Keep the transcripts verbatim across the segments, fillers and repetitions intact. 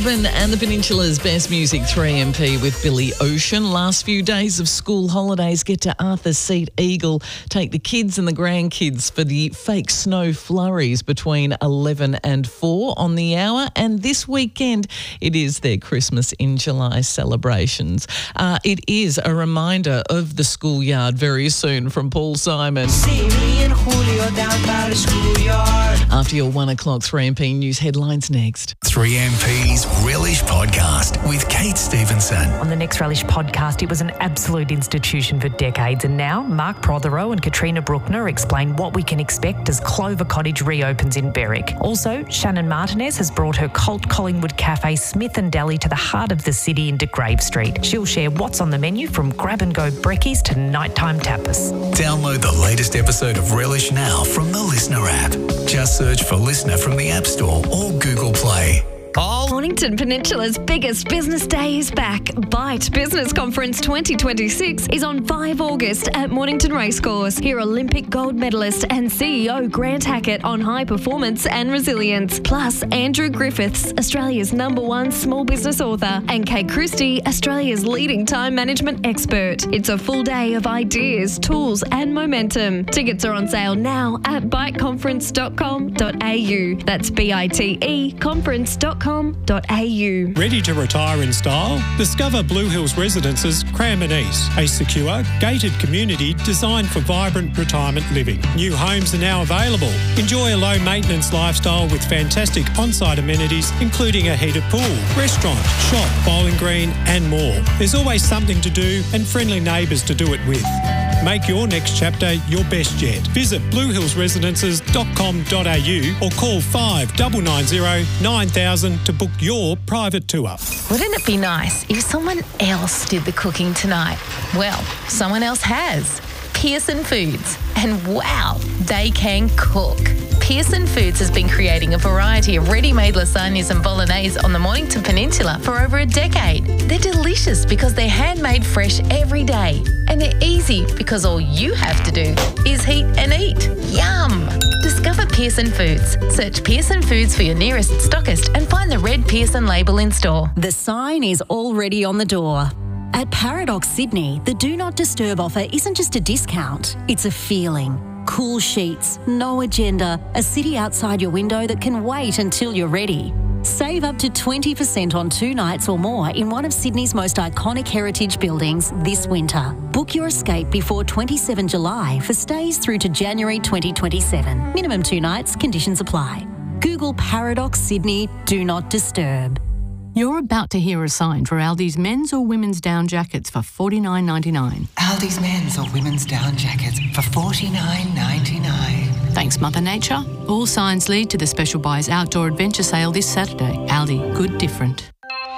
Melbourne and the Peninsula's best music, three M P with Billy Ocean. Last few days of school holidays, get to Arthur's Seat Eagle. Take the kids and the grandkids for the fake snow flurries between eleven and four on the hour. And this weekend, it is their Christmas in July celebrations. Uh, it is a reminder of the schoolyard very soon from Paul Simon. See me and Julio down by the schoolyard. After your one o'clock three M P news headlines next. three M P's Relish Podcast with Kate Stevenson. On the next Relish Podcast, it was an absolute institution for decades, and now Mark Prothero and Katrina Bruckner explain what we can expect as Clover Cottage reopens in Berwick. Also, Shannon Martinez has brought her cult Collingwood cafe Smith and Deli to the heart of the city into Grave Street. She'll share what's on the menu from grab-and-go brekkies to nighttime tapas. Download the latest episode of Relish now from the Listener app. Just search for Listener from the App Store or Google Play. Mornington Peninsula's biggest business day is back. Byte Business Conference twenty twenty-six is on the fifth of August at Mornington Racecourse. Hear Olympic gold medalist and C E O Grant Hackett on high performance and resilience. Plus, Andrew Griffiths, Australia's number one small business author, and Kate Christie, Australia's leading time management expert. It's a full day of ideas, tools and momentum. Tickets are on sale now at byte conference dot com dot a u. That's B I T E conference dot com dot a u. Ready to retire in style? Discover Blue Hills Residences Cranbourne East, a secure, gated community designed for vibrant retirement living. New homes are now available. Enjoy a low-maintenance lifestyle with fantastic on-site amenities, including a heated pool, restaurant, shop, bowling green and more. There's always something to do and friendly neighbours to do it with. Make your next chapter your best yet. Visit blue hills residences dot com dot a u or call five nine nine zero nine thousand to book your private tour. Wouldn't it be nice if someone else did the cooking tonight? Well, someone else has. Pearson Foods. And wow, they can cook. Pearson Foods has been creating a variety of ready-made lasagnas and bolognese on the Mornington Peninsula for over a decade. They're delicious because they're handmade fresh every day. And they're easy because all you have to do is heat and eat. Yum! Discover Pearson Foods. Search Pearson Foods for your nearest stockist and find the red Pearson label in store. The sign is already on the door. At Paradox Sydney, the Do Not Disturb offer isn't just a discount, it's a feeling. Cool sheets, no agenda, a city outside your window that can wait until you're ready. Save up to twenty percent on two nights or more in one of Sydney's most iconic heritage buildings this winter. Book your escape before the twenty-seventh of July for stays through to January twenty twenty-seven. Minimum two nights, conditions apply. Google Paradox Sydney Do Not Disturb. You're about to hear a sign for Aldi's men's or women's down jackets for forty-nine ninety-nine. Aldi's men's or women's down jackets for forty-nine ninety-nine. Thanks, Mother Nature. All signs lead to the Special Buys Outdoor Adventure Sale this Saturday. Aldi, good different.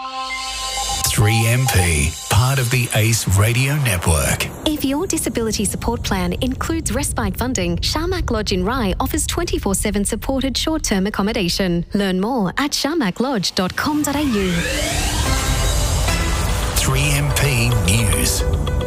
three M P, part of the ACE Radio Network. If your disability support plan includes respite funding, Sharmak Lodge in Rye offers twenty-four seven supported short-term accommodation. Learn more at sharmak lodge dot com dot a u. three M P News.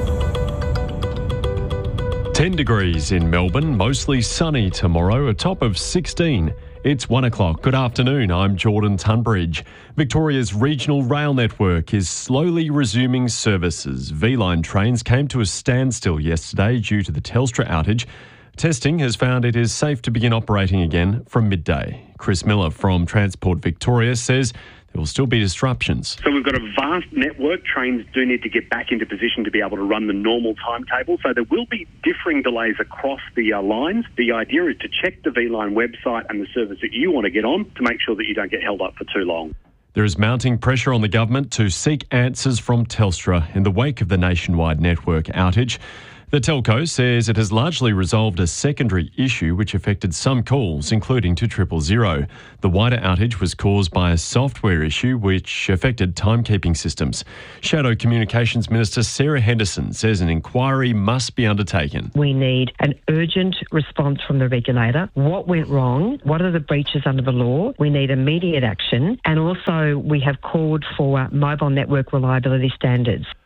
ten degrees in Melbourne, mostly sunny tomorrow, a top of sixteen. It's one o'clock. Good afternoon. I'm Jordan Tunbridge. Victoria's regional rail network is slowly resuming services. V-Line trains came to a standstill yesterday due to the Telstra outage. Testing has found it is safe to begin operating again from midday. Chris Miller from Transport Victoria says there will still be disruptions. So we've got a vast network. Trains do need to get back into position to be able to run the normal timetable. So there will be differing delays across the uh, lines. The idea is to check the V-Line website and the service that you want to get on to make sure that you don't get held up for too long. There is mounting pressure on the government to seek answers from Telstra in the wake of the nationwide network outage. The telco says it has largely resolved a secondary issue which affected some calls, including to triple zero. The wider outage was caused by a software issue which affected timekeeping systems. Shadow Communications Minister Sarah Henderson says an inquiry must be undertaken. We need an urgent response from the regulator. What went wrong? What are the breaches under the law? We need immediate action. And also we have called for mobile network reliability standards.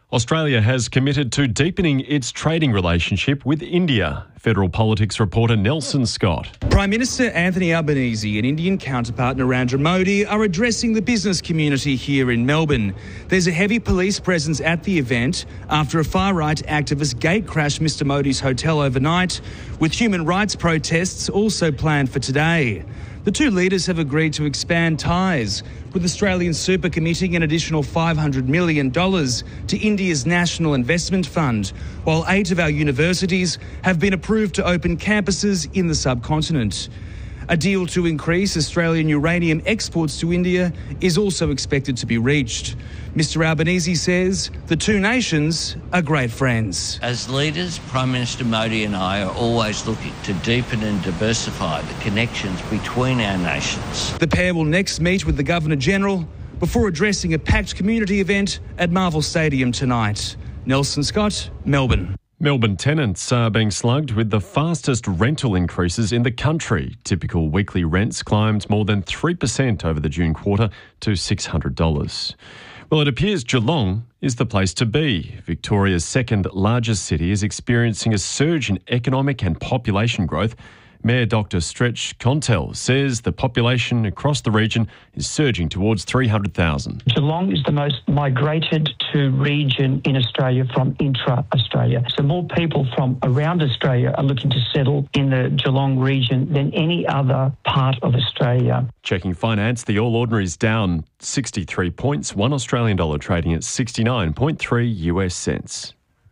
Australia has committed to deepening its trading relationship with India. Federal politics reporter Nelson Scott. Prime Minister Anthony Albanese and Indian counterpart Narendra Modi are addressing the business community here in Melbourne. There's a heavy police presence at the event after a far-right activist gatecrashed Mister Modi's hotel overnight, with human rights protests also planned for today. The two leaders have agreed to expand ties, with Australian Super committing an additional five hundred million dollars to India's National Investment Fund, while eight of our universities have been approved to open campuses in the subcontinent. A deal to increase Australian uranium exports to India is also expected to be reached. Mister Albanese says the two nations are great friends. As leaders, Prime Minister Modi and I are always looking to deepen and diversify the connections between our nations. The pair will next meet with the Governor-General before addressing a packed community event at Marvel Stadium tonight. Nelson Scott, Melbourne. Melbourne tenants are being slugged with the fastest rental increases in the country. Typical weekly rents climbed more than three percent over the June quarter to six hundred dollars. Well, it appears Geelong is the place to be. Victoria's second largest city is experiencing a surge in economic and population growth. Mayor Doctor Stretch Contel says the population across the region is surging towards three hundred thousand. Geelong is the most migrated to region in Australia from intra-Australia. So more people from around Australia are looking to settle in the Geelong region than any other part of Australia. Checking finance, the All Ordinary's down sixty-three points, one Australian dollar trading at sixty-nine point three U S cents.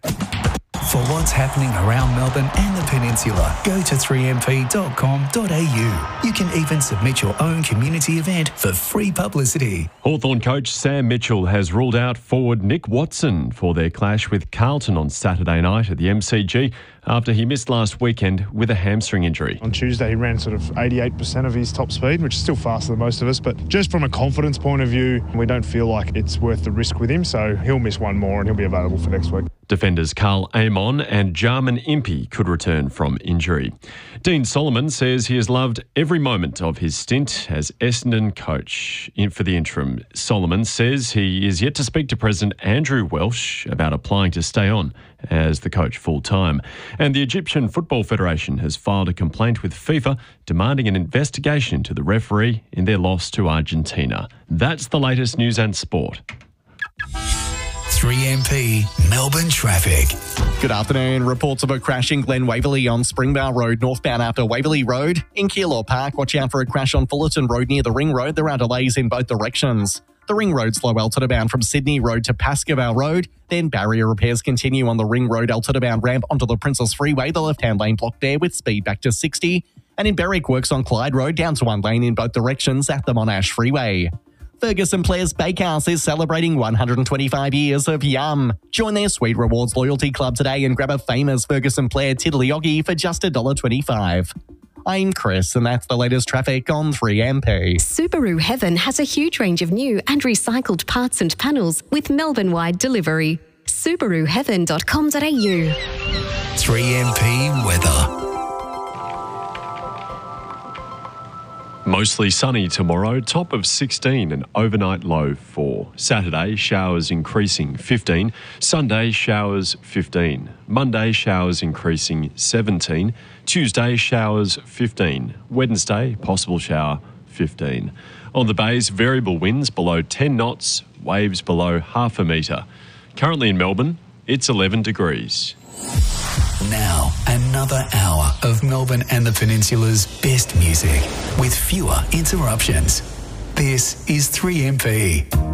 For what's happening around Melbourne and the Peninsula, go to three m p dot com dot a u. You can even submit your own community event for free publicity. Hawthorn coach Sam Mitchell has ruled out forward Nick Watson for their clash with Carlton on Saturday night at the M C G after he missed last weekend with a hamstring injury. On Tuesday, he ran sort of eighty-eight percent of his top speed, which is still faster than most of us. But just from a confidence point of view, we don't feel like it's worth the risk with him. So he'll miss one more and he'll be available for next week. Defenders Carl Amon and Jarman Impey could return from injury. Dean Solomon says he has loved every moment of his stint as Essendon coach. In for the interim, Solomon says he is yet to speak to President Andrew Welsh about applying to stay on as the coach full-time. And the Egyptian Football Federation has filed a complaint with FIFA demanding an investigation into the referee in their loss to Argentina. That's the latest news and sport. three M P Melbourne traffic. Good afternoon. Reports of a crash in Glen Waverley on Springvale Road, northbound after Waverley Road. In Keilor Park, watch out for a crash on Fullerton Road near the Ring Road. There are delays in both directions. The Ring Road's low Altona bound from Sydney Road to Pascoe Road. Then barrier repairs continue on the Ring Road Altona bound ramp onto the Princess Freeway. The left-hand lane blocked there with speed back to sixty. And in Berwick, works on Clyde Road down to one lane in both directions at the Monash Freeway. Ferguson Players Bakehouse is celebrating one hundred twenty-five years of yum. Join their Sweet Rewards loyalty club today and grab a famous Ferguson Player Tiddly-Oggy for just one dollar twenty-five. I'm Chris, and that's the latest traffic on three M P. Subaru Heaven has a huge range of new and recycled parts and panels with Melbourne-wide delivery. Subaru Heaven dot com dot a u. three M P weather. Mostly sunny tomorrow, top of sixteen and overnight low four. Saturday, showers increasing fifteen. Sunday, showers fifteen. Monday, showers increasing seventeen. Tuesday, showers fifteen. Wednesday, possible shower fifteen. On the bays, variable winds below ten knots, waves below half a metre. Currently in Melbourne, it's eleven degrees. Now, another hour of Melbourne and the Peninsula's best music with fewer interruptions. This is three M P.